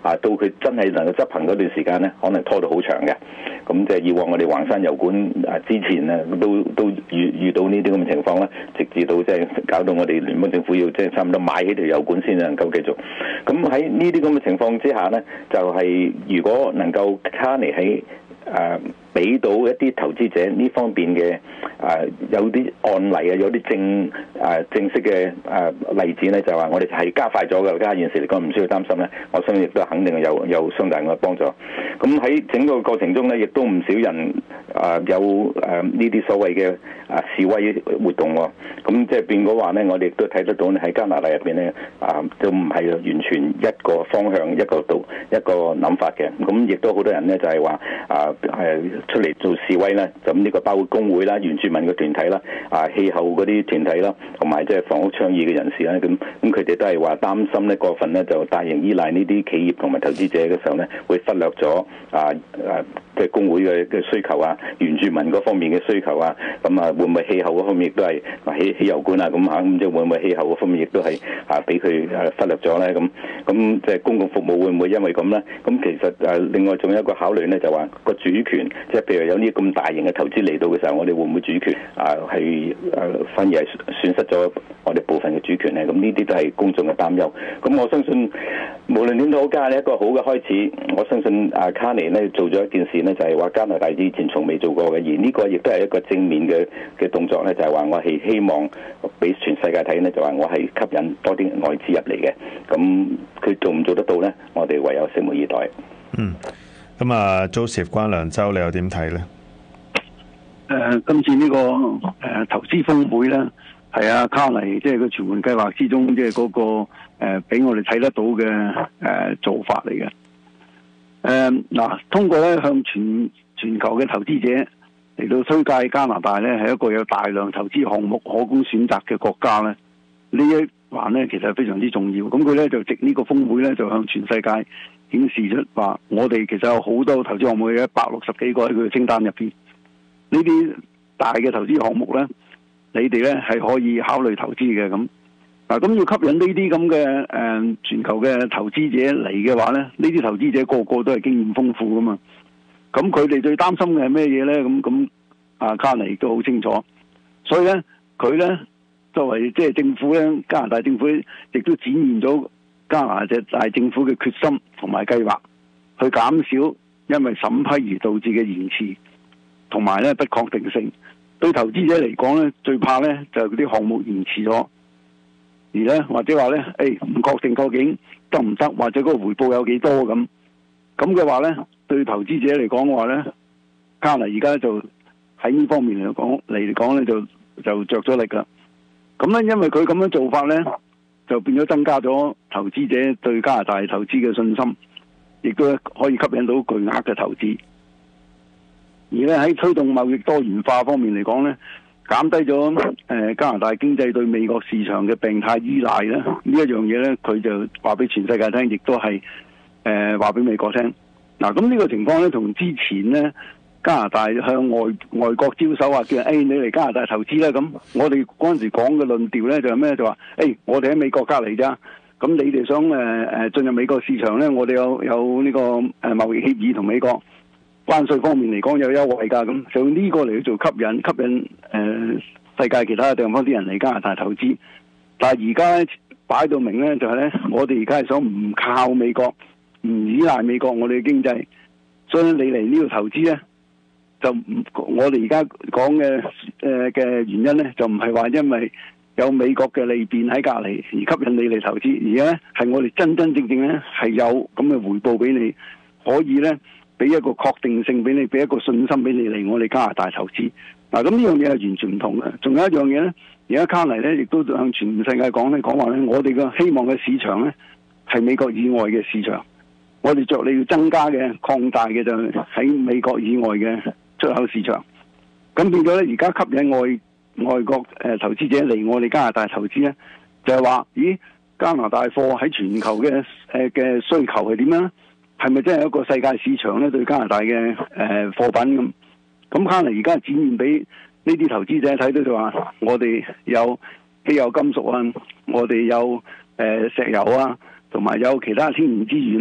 到佢真係能夠執行嗰段時間咧，可能拖到好長嘅。咁即係以往我哋橫山油管之前咧都遇到呢啲咁嘅情況啦，直至到即係搞到我哋聯邦政府要即係差唔多買起條油管先能夠繼續。咁喺呢啲咁嘅情況之下咧，就係如果能夠卡尼喺俾到一啲投資者呢方面嘅有啲案例啊，有啲正式嘅例子咧，就話我哋係加快咗嘅，而家現時嚟講唔需要擔心咧。我相信亦都肯定有相當嘅幫助。咁喺整個過程中咧，亦都唔少人有呢啲所謂嘅示威活動喎。咁即係變咗話咧，我哋亦都睇得到喺加拿大入邊咧就唔係完全一個方向一個諗法嘅。咁亦都好多人咧就係話出嚟做示威啦，咁呢個包括工會啦、原住民嘅團體啦、氣候嗰啲團體啦，同埋即係房屋倡議嘅人士啦，咁佢哋都係話擔心咧過分咧就大型依賴呢啲企業同埋投資者嘅時候咧，會忽略咗即係工會嘅需求啊、原住民嗰方面嘅需求啊，咁會唔會氣候嗰方面亦都係起油管啊咁即係會唔會氣候嗰方面亦都係俾佢忽略咗咧？咁即係公共服務會唔會因為咁咧？咁其實另外仲有一個考慮咧，就話個主權，即係譬如有呢咁大型嘅投資嚟到嘅時候，我哋會唔會主權係反而係損失咗我哋部分嘅主權咧？咁呢啲都係公眾嘅擔憂。咁我相信無論點都好，加係一個好嘅開始。我相信卡尼咧做咗一件事咧，就係話加拿大以前從未做過嘅，而呢個亦都係一個正面嘅動作咧，就係話我係希望俾全世界睇咧，就話我係吸引多啲外資入嚟嘅。咁佢做唔做得到咧？我哋唯有拭目以待。 咁Joseph 關良洲，你又點睇咧？ 今次呢個投資峰會咧，係卡尼即係個全換計劃之中，即係嗰個俾我哋睇得到嘅做法嚟嘅。通過咧向全球嘅投資者嚟到推介加拿大咧係一個有大量投資項目可供選擇嘅國家咧，呢一環咧其實係非常之重要。咁佢咧就藉呢個峰會咧就向全世界顯示出話，我哋其實有好多投資項目，有160幾個喺佢嘅清單入邊。呢啲大嘅投資項目咧，你哋咧係可以考慮投資嘅。咁要吸引呢啲咁嘅全球嘅投資者嚟嘅話咧，呢啲投資者個個都係經驗豐富噶嘛。咁佢哋最擔心嘅係咩嘢咧？咁卡尼都好清楚，所以咧佢咧作為即係政府咧，加拿大政府亦都展現咗加拿大政府嘅決心同埋計劃，去減少因為審批而導致嘅延遲同埋咧不確定性。對投資者嚟講咧，最怕咧就係嗰啲項目延遲咗，而咧或者話咧唔確定究竟得唔得，或者嗰個回報有幾多咁嘅話咧，對投資者嚟講嘅話咧，加拿大而家就喺呢方面嚟講咧就着咗力啦。咁咧因為佢咁樣做法咧，就變咗增加咗投資者對加拿大投資嘅信心，亦都可以吸引到巨額嘅投資。而咧喺推動貿易多元化方面嚟講咧，減低咗加拿大經濟對美國市場嘅病態依賴咧，呢一樣嘢咧，佢就話俾全世界聽，亦都係話俾美國聽。咁呢個情況咧，同之前咧加拿大向外國招手話叫你嚟加拿大投資啦，咁我哋嗰陣時講嘅論調咧就係咩？就話我哋喺美國隔離咋，咁你哋想進入美國市場咧，我哋有呢個貿易協議同美國。關稅方面嚟講有優惠㗎，咁就用呢個嚟做吸引世界其他地方啲人嚟加拿大投資。但係而家咧擺到明咧就係咧，我哋而家係想唔靠美國，唔依賴美國我哋嘅經濟，所以你嚟呢度投資咧，就我哋而家講嘅原因咧，就唔係話因為有美國嘅利便喺隔離而吸引你嚟投資，而咧係我哋真正咧係有咁嘅回報俾你，可以咧。俾一個確定性俾你，俾一個信心俾你嚟我哋加拿大投資。咁呢樣嘢係完全唔同嘅。仲有一樣嘢咧，而家卡尼咧亦都向全世界講話咧，我哋嘅希望嘅市場咧係美國以外嘅市場。我哋着力要增加嘅、擴大嘅就喺美國以外嘅出口市場。咁變咗咧，而家吸引外國投資者嚟我哋加拿大投資咧，就係話，咦，加拿大貨喺全球嘅需求係點樣？係咪真係一個世界市場咧？對加拿大嘅貨品咁卡尼而家展現俾呢啲投資者睇到就話，我哋有稀有金屬啊，我哋有石油啊，同埋有其他天然資源。